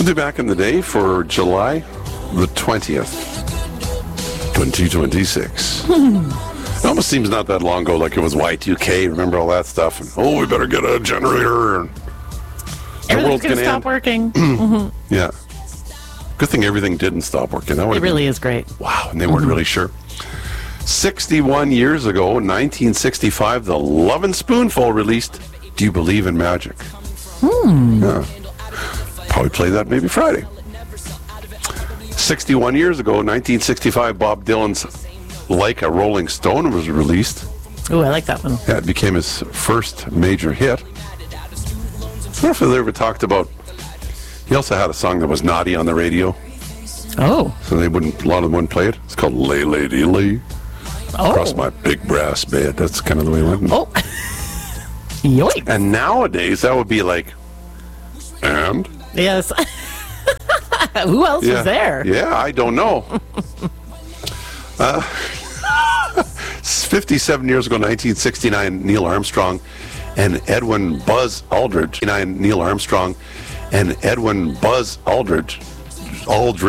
We'll be back in the day for July the 20th, 2026. It almost seems not that long ago, like it was Y2K. Remember all that stuff? And, we better get a generator. And Everything's going to stop working. Yeah. Good thing everything didn't stop working. That It really is great. Wow, and they weren't really sure. 61 years ago, 1965, the Lovin' Spoonful released Do You Believe in Magic? Yeah. Probably play that maybe Friday. 61 years ago, 1965, Bob Dylan's Like a Rolling Stone was released. Ooh, I like that one. Yeah, it became his first major hit. I don't know if they ever talked about, he also had a song that was naughty on the radio. Oh. So a lot of them wouldn't play it. It's called Lay Lady Lay. Oh. Across my big brass bed. That's kind of the way it went. Oh. Yoink. And nowadays, that would be like, and? Yes. Who else was there? Yeah, I don't know. 57 years ago, 1969, Neil Armstrong and Edwin Buzz Aldrin. Aldrin